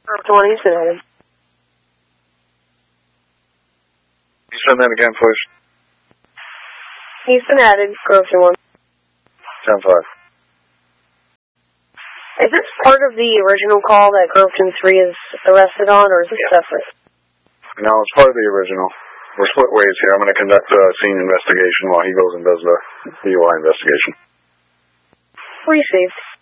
Groveton 1, Houston added. You send that again, please. Houston added, Groveton 1. 10-5. Is this part of the original call that Groveton 3 is arrested on, or is this separate? No, it's part of the original. We're split ways here. I'm going to conduct a scene investigation while he goes and does the DUI investigation. Received.